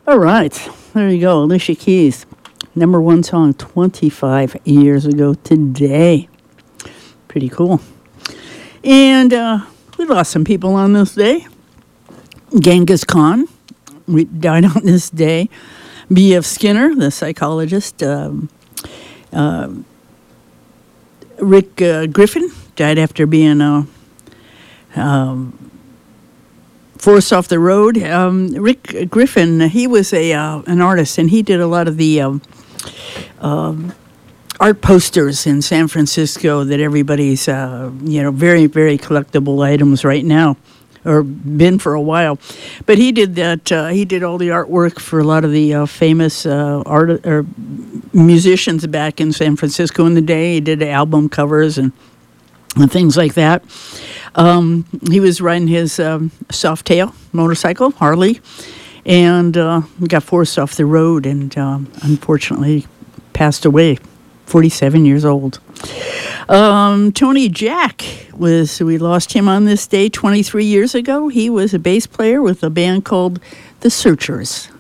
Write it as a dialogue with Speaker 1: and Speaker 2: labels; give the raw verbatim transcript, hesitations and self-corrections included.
Speaker 1: All right, there you go. Alicia Keys, number one song twenty-five years ago today. Pretty cool. And uh, we lost some people on this day. Genghis Khan, we died on this day. B F. Skinner, the psychologist. Um, uh, Rick uh, Griffin died after being uh, um, forced off the road. Um, Rick Griffin, he was a uh, an artist, and he did a lot of the um, um, art posters in San Francisco that everybody's, uh, you know, very, very collectible items right now, or been for a while. But he did that. Uh, he did all the artwork for a lot of the uh, famous uh, art or musicians back in San Francisco in the day. He did album covers and, and things like that. Um, he was riding his um, Softail motorcycle, Harley, and uh, got forced off the road and um, unfortunately passed away, forty-seven years old. Um, Tony Jack was, we lost him on this day twenty-three years ago. He was a bass player with a band called The Searchers.